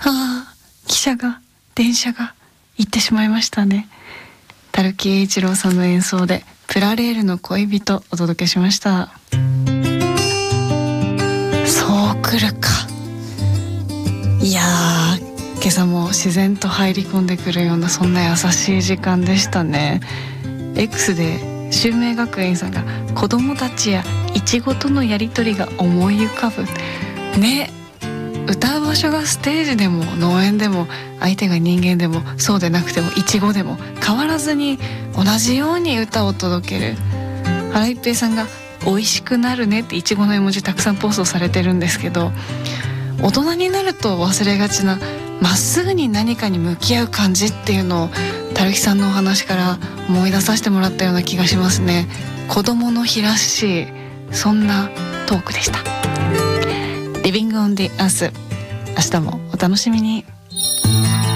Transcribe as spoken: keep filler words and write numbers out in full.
ああ、汽車が電車が行ってしまいましたね。樽木英一郎さんの演奏でプラレールの恋人お届けしました。そう来るか。いやー、今朝も自然と入り込んでくるような、そんな優しい時間でしたね。 X で秀明学園さんが子供たちやイチゴとのやりとりが思い浮かぶね。歌う場所がステージでも農園でも相手が人間でもそうでなくてもイチゴでも変わらずに同じように歌を届ける。原一平さんが美味しくなるねってイチゴの絵文字たくさんポストされてるんですけど、大人になると忘れがちなまっすぐに何かに向き合う感じっていうのを樽木さんのお話から思い出させてもらったような気がしますね。子供の日らしい、そんなトークでした。リビングオンディアース、明日もお楽しみに。